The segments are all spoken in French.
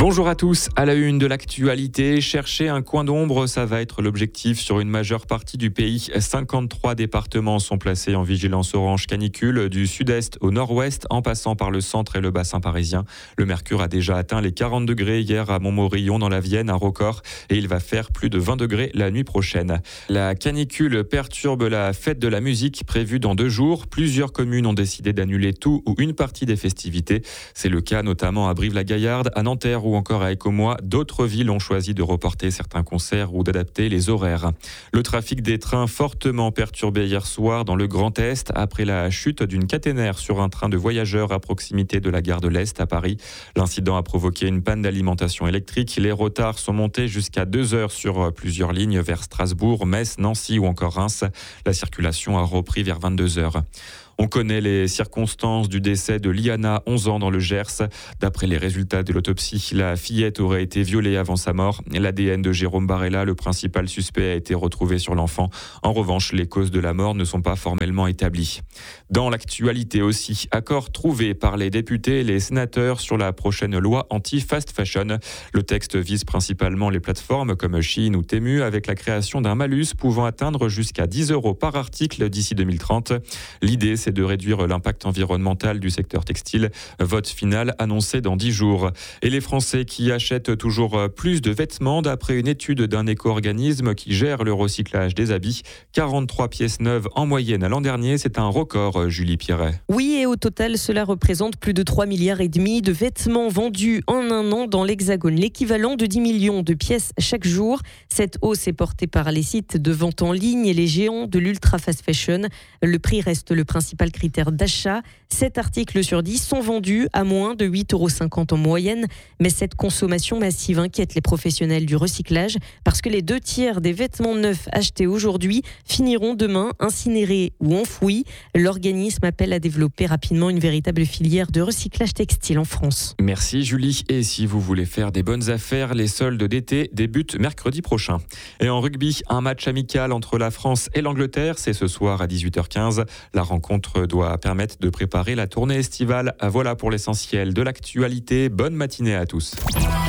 Bonjour à tous, à la une de l'actualité, chercher un coin d'ombre, ça va être l'objectif sur une majeure partie du pays. 53 départements sont placés en vigilance orange canicule, du sud-est au nord-ouest, en passant par le centre et le bassin parisien. Le mercure a déjà atteint les 40 degrés hier à Montmorillon dans la Vienne, un record, et il va faire plus de 20 degrés la nuit prochaine. La canicule perturbe la fête de la musique prévue dans 2 jours. Plusieurs communes ont décidé d'annuler tout ou une partie des festivités. C'est le cas notamment à Brive-la-Gaillarde, à Nanterre ou encore à Écomois. D'autres villes ont choisi de reporter certains concerts ou d'adapter les horaires. Le trafic des trains fortement perturbé hier soir dans le Grand Est après la chute d'une caténaire sur un train de voyageurs à proximité de la gare de l'Est à Paris. L'incident a provoqué une panne d'alimentation électrique. Les retards sont montés jusqu'à 2 heures sur plusieurs lignes vers Strasbourg, Metz, Nancy ou encore Reims. La circulation a repris vers 22 heures. On connaît les circonstances du décès de Liana, 11 ans, dans le Gers. D'après les résultats de l'autopsie, la fillette aurait été violée avant sa mort. L'ADN de Jérôme Barella, le principal suspect, a été retrouvé sur l'enfant. En revanche, les causes de la mort ne sont pas formellement établies. Dans l'actualité aussi, accord trouvé par les députés et les sénateurs sur la prochaine loi anti-fast fashion. Le texte vise principalement les plateformes comme Shein ou Temu, avec la création d'un malus pouvant atteindre jusqu'à 10 € par article d'ici 2030. L'idée, c'est de réduire l'impact environnemental du secteur textile. Vote final annoncé dans 10 jours. Et les Français qui achètent toujours plus de vêtements, d'après une étude d'un éco-organisme qui gère le recyclage des habits. 43 pièces neuves en moyenne l'an dernier, c'est un record, Julie Pierret. Oui, et au total, cela représente plus de 3,5 milliards de vêtements vendus en un an dans l'Hexagone, l'équivalent de 10 millions de pièces chaque jour. Cette hausse est portée par les sites de vente en ligne et les géants de l'ultra fast fashion. Le prix reste le principal critère d'achat. 7 articles sur 10 sont vendus à moins de 8,50 € en moyenne. Mais cette consommation massive inquiète les professionnels du recyclage parce que les 2/3 des vêtements neufs achetés aujourd'hui finiront demain incinérés ou enfouis. L'organisme appelle à développer rapidement une véritable filière de recyclage textile en France. Merci Julie. Et si vous voulez faire des bonnes affaires, les soldes d'été débutent mercredi prochain. Et en rugby, un match amical entre la France et l'Angleterre, c'est ce soir à 18h15. La rencontre doit permettre de préparer la tournée estivale. Voilà pour l'essentiel de l'actualité. Bonne matinée à tous.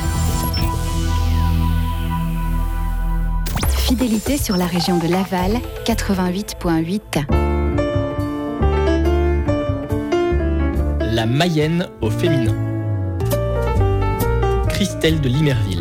Fidélité sur la région de Laval, 88.8. La Mayenne au féminin. Christelle de Limerville.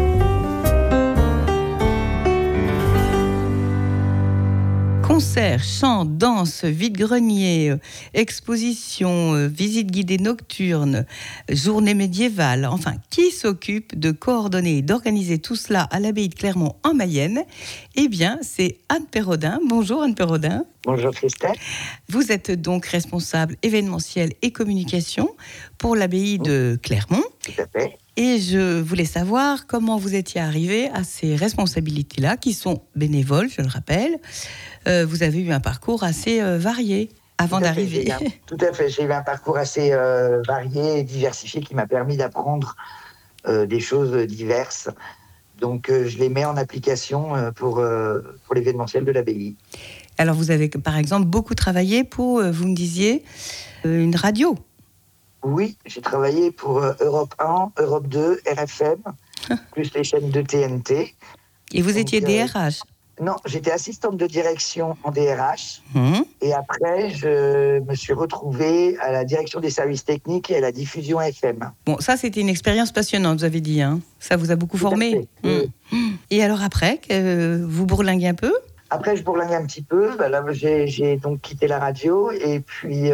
Concerts, chants, danses, vide-grenier, expositions, visites guidées nocturnes, journées médiévales. Enfin, qui s'occupe de coordonner et d'organiser tout cela à l'abbaye de Clermont en Mayenne ? Eh bien, c'est Anne Perrodin. Bonjour Anne Perrodin. Bonjour Christelle. Vous êtes donc responsable événementiel et communication pour l'abbaye de Clermont. Tout à fait. Et je voulais savoir comment vous étiez arrivé à ces responsabilités-là, qui sont bénévoles, je le rappelle. Vous avez eu un parcours assez varié avant d'arriver. Tout à fait, j'ai eu un parcours assez varié et diversifié qui m'a permis d'apprendre des choses diverses. Donc je les mets en application pour l'événementiel de l'abbaye. Alors vous avez par exemple beaucoup travaillé pour, vous me disiez, une radio. Oui, j'ai travaillé pour Europe 1, Europe 2, RFM, plus les chaînes de TNT. Et vous étiez DRH ? Non, j'étais assistante de direction en DRH. Et après, je me suis retrouvée à la direction des services techniques et à la diffusion FM. Bon, ça, c'était une expérience passionnante, vous avez dit. Hein. Ça vous a beaucoup formé. Et alors après, vous bourlinguez un peu ? Après, je bourlingue un petit peu. Là, j'ai donc quitté la radio. Et puis...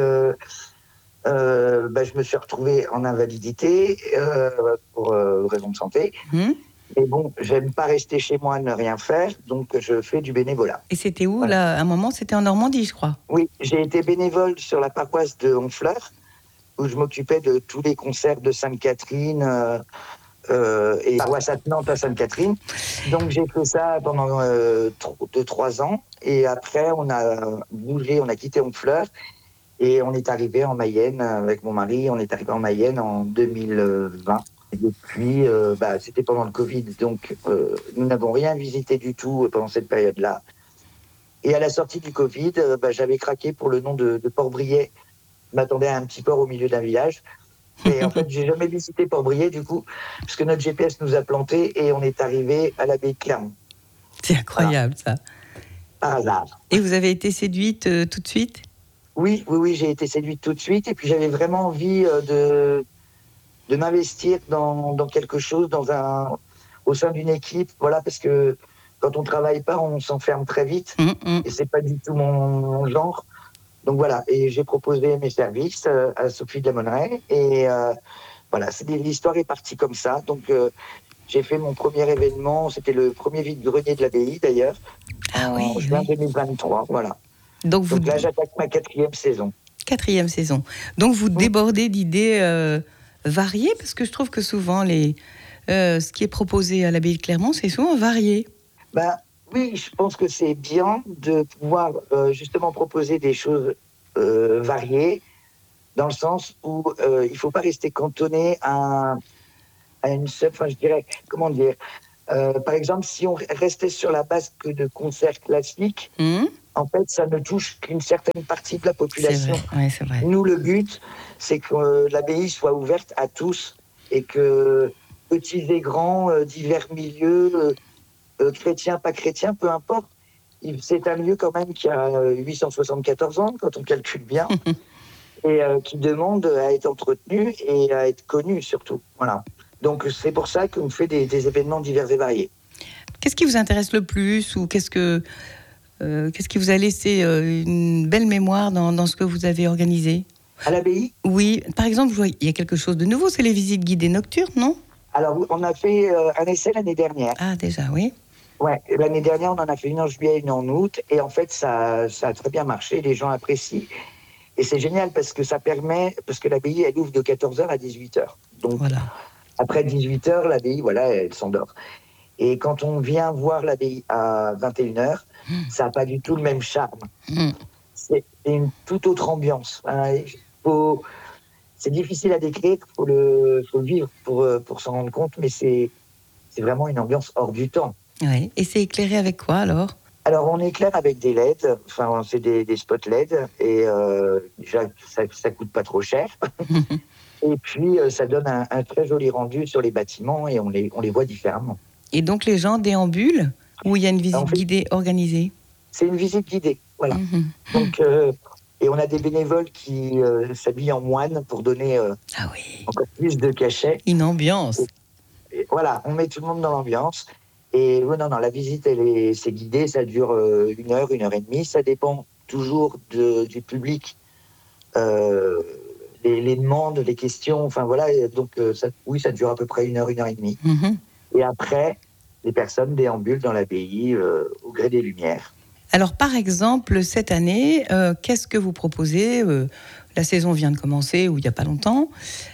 je me suis retrouvé en invalidité pour raison de santé. Mais bon, j'aime pas rester chez moi, ne rien faire, donc je fais du bénévolat. Et c'était où, là ? À un moment, c'était en Normandie, je crois. Oui, j'ai été bénévole sur la paroisse de Honfleur, où je m'occupais de tous les concerts de Sainte-Catherine et paroisse attenante à Sainte-Catherine. Donc j'ai fait ça pendant 2-3 ans. Et après, on a bougé, on a quitté Honfleur. Et on est arrivé en Mayenne avec mon mari, on est arrivé en Mayenne en 2020. Et depuis, c'était pendant le Covid, donc nous n'avons rien visité du tout pendant cette période-là. Et à la sortie du Covid, j'avais craqué pour le nom de Port-Briet. Je m'attendais à un petit port au milieu d'un village. Et en fait, j'ai jamais visité Port-Briey, du coup, parce que notre GPS nous a plantés et on est arrivé à l'abbaye de Clermont. C'est incroyable, ça. Par hasard. Et vous avez été séduite tout de suite? Oui, j'ai été séduite tout de suite. Et puis, j'avais vraiment envie de m'investir dans quelque chose, au sein d'une équipe. Voilà, parce que quand on travaille pas, on s'enferme très vite. Et c'est pas du tout mon genre. Donc voilà, et j'ai proposé mes services à Sophie de la Monneraye. Et voilà, l'histoire est partie comme ça. Donc j'ai fait mon premier événement, c'était le premier vide-grenier de l'abbaye d'ailleurs, en juin 2023. Voilà. Donc là, j'attaque ma 4e saison. 4e saison. Donc vous débordez d'idées variées, parce que je trouve que souvent, ce qui est proposé à l'abbaye de Clermont, c'est souvent varié. Oui, je pense que c'est bien de pouvoir justement proposer des choses variées, dans le sens où il ne faut pas rester cantonné à une seule, je dirais, comment dire, par exemple, si on restait sur la base que de concerts classiques, en fait, ça ne touche qu'une certaine partie de la population. C'est vrai. Nous, le but, c'est que l'abbaye soit ouverte à tous et que petits et grands, divers milieux, chrétiens, pas chrétiens, peu importe. C'est un lieu quand même qui a 874 ans, quand on calcule bien, et qui demande à être entretenu et à être connu surtout. Voilà. Donc c'est pour ça qu'on fait des événements divers et variés. Qu'est-ce qui vous intéresse le plus, ou qu'est-ce qui vous a laissé une belle mémoire dans ce que vous avez organisé? À l'abbaye ? Oui, par exemple, il y a quelque chose de nouveau, c'est les visites guidées nocturnes, non? Alors, on a fait un essai l'année dernière. Ah, déjà, oui. Ouais, l'année dernière, on en a fait une en juillet, une en août, et en fait, ça a très bien marché, les gens apprécient. Et c'est génial parce que l'abbaye, elle ouvre de 14h à 18h. Donc, voilà. Après 18h, l'abbaye, elle s'endort. Et quand on vient voir l'abbaye à 21h, ça n'a pas du tout le même charme. C'est une toute autre ambiance. C'est difficile à décrire, faut le vivre pour s'en rendre compte, mais c'est vraiment une ambiance hors du temps. Ouais. Et c'est éclairé avec quoi alors ? Alors on éclaire avec des LED, c'est des spots LED, et déjà ça coûte pas trop cher. Et puis ça donne un très joli rendu sur les bâtiments et on les voit différemment. Et donc les gens déambulent, ou il y a une visite guidée organisée ? C'est une visite guidée, voilà. Donc et on a des bénévoles qui s'habillent en moine pour donner encore plus de cachet. Une ambiance. Et voilà, on met tout le monde dans l'ambiance. Et la visite, c'est guidé, ça dure 1 heure, 1 heure et demie. Ça dépend toujours du public, les demandes, les questions. Donc ça dure à peu près 1 heure, 1 heure et demie. Et après, les personnes déambulent dans l'abbaye au gré des lumières. Alors, par exemple, cette année, qu'est-ce que vous proposez ? La saison vient de commencer, ou il n'y a pas longtemps.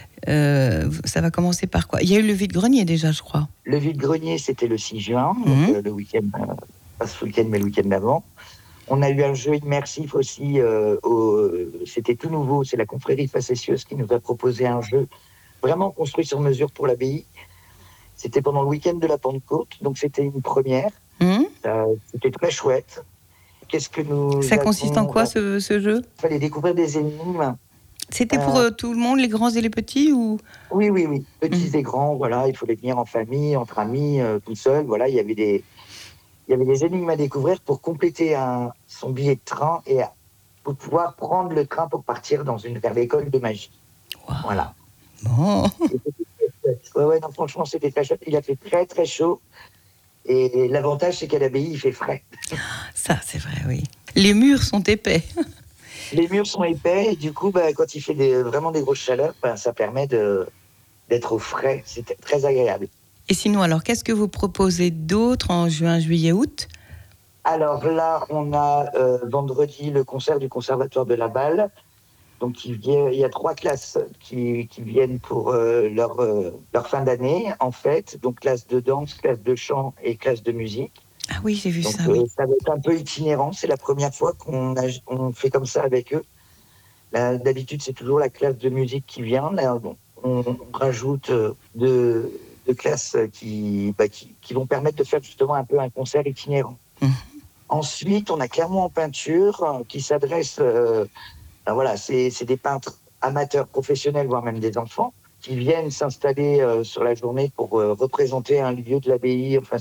Ça va commencer par quoi ? Il y a eu le vide-grenier déjà, je crois. Le vide-grenier, c'était le 6 juin, donc, le week-end, pas ce week-end, mais le week-end d'avant. On a eu un jeu immersif aussi, c'était tout nouveau, c'est la confrérie facétieuse qui nous a proposé un jeu vraiment construit sur mesure pour l'abbaye. C'était pendant le week-end de la Pentecôte, donc c'était une première. C'était très chouette. Ça consiste en quoi ce jeu ? Il fallait découvrir des énigmes. C'était pour tout le monde, les grands et les petits, ou ? Oui. Petits et grands, il fallait venir en famille, entre amis, tout seul. Il y avait des énigmes à découvrir pour compléter son billet de train et pour pouvoir prendre le train pour partir vers l'école de magie. Wow. Voilà. Bon. Franchement, c'était très chouette. Il a fait très, très chaud. Et l'avantage, c'est qu'à l'abbaye, il fait frais. Ça, c'est vrai, oui. Les murs sont épais. Les murs sont épais et du coup, quand il fait vraiment des grosses chaleurs, ça permet d'être au frais. C'est très agréable. Et sinon, alors, qu'est-ce que vous proposez d'autre en juin, juillet, août ? Alors là, on a vendredi le concert du Conservatoire de la Balle. Donc il y a 3 classes qui viennent pour leur fin d'année, en fait. Donc classe de danse, classe de chant et classe de musique. Ah oui, j'ai vu donc, ça. Oui. Ça va être un peu itinérant. C'est la première fois qu'on fait comme ça avec eux. D'habitude, c'est toujours la classe de musique qui vient. Là, on rajoute deux classes qui vont permettre de faire justement un peu un concert itinérant. Ensuite, on a Clermont en peinture qui s'adresse... c'est des peintres amateurs, professionnels, voire même des enfants, qui viennent s'installer sur la journée pour représenter un lieu de l'abbaye, enfin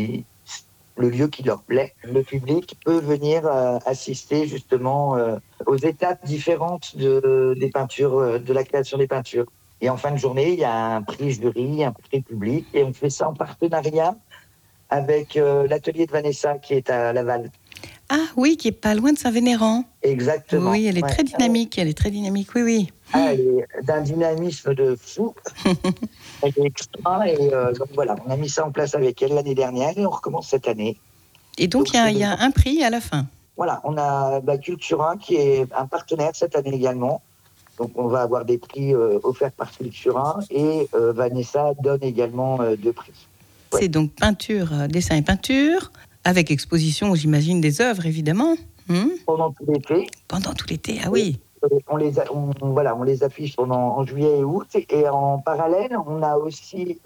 le lieu qui leur plaît. Le public peut venir assister justement aux étapes différentes des peintures, de la création des peintures. Et en fin de journée, il y a un prix jury, un prix public, et on fait ça en partenariat avec l'atelier de Vanessa qui est à Laval. Ah oui, qui est pas loin de Saint-Vénérand. Exactement. Oui, elle est très dynamique, oui. Ah, elle est d'un dynamisme de fou. Elle est extra, et donc voilà, on a mis ça en place avec elle l'année dernière et on recommence cette année. Et donc il y a un prix à la fin. Voilà, on a Cultura qui est un partenaire cette année également. Donc on va avoir des prix offerts par Cultura et Vanessa donne également 2 prix. Ouais. C'est donc peinture, dessin et peinture, avec exposition, j'imagine, des œuvres, évidemment. Pendant tout l'été. Pendant tout l'été, ah oui. On les affiche en juillet et août. Et en parallèle, on a aussi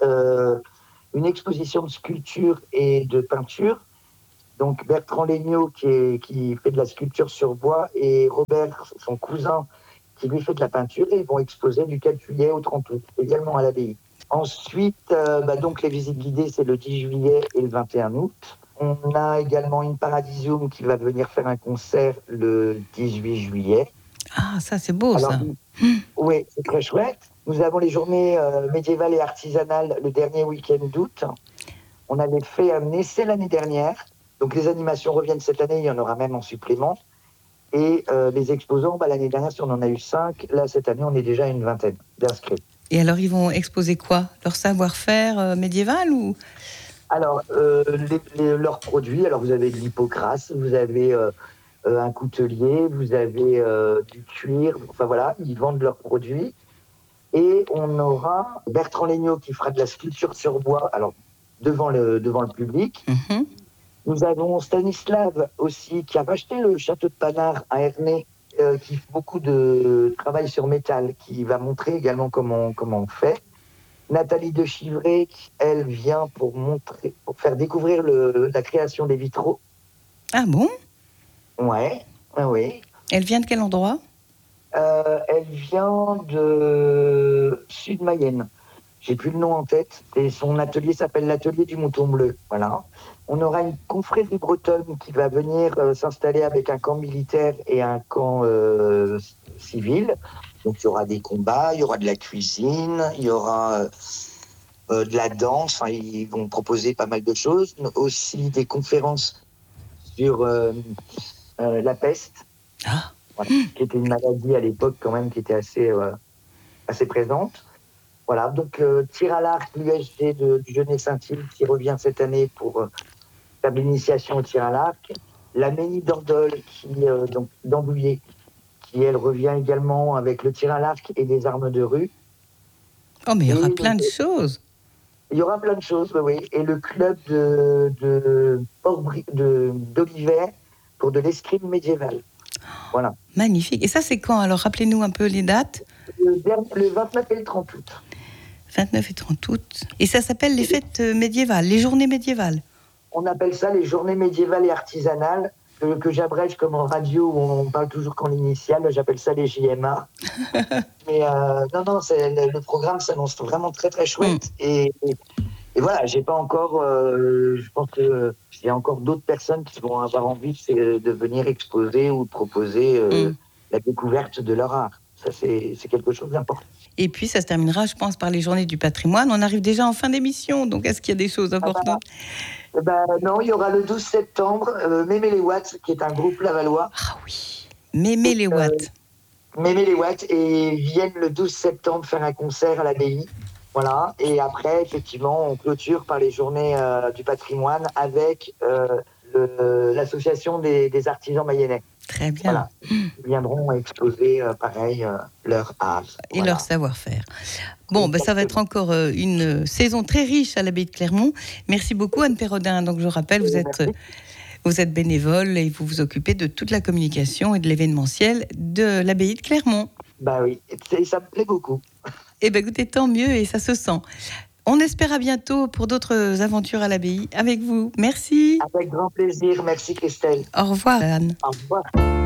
une exposition de sculpture et de peinture. Donc Bertrand Legnaud qui fait de la sculpture sur bois et Robert, son cousin, qui lui fait de la peinture. Et ils vont exposer du 4 juillet au 30 août, également à l'abbaye. Ensuite, donc les visites guidées, c'est le 10 juillet et le 21 août. On a également une Paradisium qui va venir faire un concert le 18 juillet. Ah, ça c'est beau. Alors, ça. Oui, c'est très chouette. Nous avons les journées médiévales et artisanales le dernier week-end d'août. On avait fait un essai l'année dernière. Donc les animations reviennent cette année, il y en aura même en supplément. Et les exposants, l'année dernière, on en a eu 5. Là, cette année, on est déjà à une 20aine d'inscrits. Et alors, ils vont exposer quoi ? Leur savoir-faire médiéval ou... Alors, leurs produits. Alors, vous avez de l'hypocras, vous avez un coutelier, vous avez du cuir. Enfin, voilà, ils vendent leurs produits. Et on aura Bertrand Legnaud qui fera de la sculpture sur bois, alors devant le public. Mm-hmm. Nous avons Stanislav aussi qui a racheté le château de Panard à Ernée, qui fait beaucoup de travail sur métal, qui va montrer également comment on fait. Nathalie de Chivray, elle vient pour faire découvrir la création des vitraux. Ah bon ? Ouais, oui. Elle vient de quel endroit ? Elle vient de Sud-Mayenne. J'ai plus le nom en tête. Et son atelier s'appelle l'atelier du Mouton Bleu. Voilà. On aura une confrérie bretonne qui va venir s'installer avec un camp militaire et un camp civil. Donc il y aura des combats, il y aura de la cuisine, il y aura de la danse. Enfin, ils vont proposer pas mal de choses. Aussi des conférences sur la peste. Ah. Voilà, qui était une maladie à l'époque quand même qui était assez présente. Voilà, donc tir à l'arc, l'USG du Genêt Saint-Hilde qui revient cette année pour faire l'initiation au tir à l'arc. La Ménie d'Ordol donc d'Ambouillet qui elle revient également avec le tir à l'arc et des armes de rue. Oh mais il y aura plein de choses. Il y aura plein de choses, oui. Et le club d'Olivet pour de l'escrime médiévale. Voilà. Magnifique. Et ça, c'est quand ? Alors, rappelez-nous un peu les dates. Le 29 et le 30 août. 29 et 30 août. Et ça s'appelle les fêtes médiévales, les journées médiévales. On appelle ça les journées médiévales et artisanales, que j'abrège comme en radio où on parle toujours qu'en l'initiale. J'appelle ça les JMA. Mais non, le programme s'annonce vraiment très, très chouette. Et voilà, j'ai pas encore... je pense qu'il y a encore d'autres personnes qui vont avoir envie de venir exposer ou proposer la découverte de leur art. Ça, c'est quelque chose d'important. Et puis, ça se terminera, je pense, par les journées du patrimoine. On arrive déjà en fin d'émission, donc est-ce qu'il y a des choses importantes ? Non, il y aura le 12 septembre, Mémé les Watts, qui est un groupe lavallois. Ah oui, Mémé les Watts. Mémé les Watts, et viennent le 12 septembre faire un concert à l'abbaye. Voilà, et après, effectivement, on clôture par les journées du patrimoine avec l'association des artisans mayennais. Très bien. Voilà. Ils viendront exposer, pareil, leur art. Et leur savoir-faire. Bon, ça va être encore une saison très riche à l'abbaye de Clermont. Merci beaucoup, Anne Perrodin. Donc, je rappelle, vous êtes bénévole et vous vous occupez de toute la communication et de l'événementiel de l'abbaye de Clermont. Bah oui, et ça me plaît beaucoup. Eh bien, écoutez, tant mieux et ça se sent. On espère à bientôt pour d'autres aventures à l'abbaye avec vous. Merci. Avec grand plaisir. Merci, Christelle. Au revoir, Anne. Au revoir.